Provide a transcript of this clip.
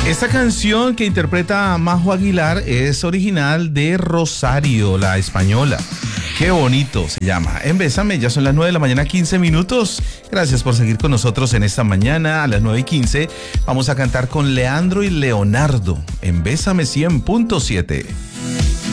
Esta canción que interpreta Majo Aguilar es original de Rosario, la española. Qué bonito se llama. En Bésame, ya son las 9 de la mañana, 15 minutos. Gracias por seguir con nosotros en esta mañana. A las 9:15 vamos a cantar con Leandro y Leonardo en Bésame 100.7.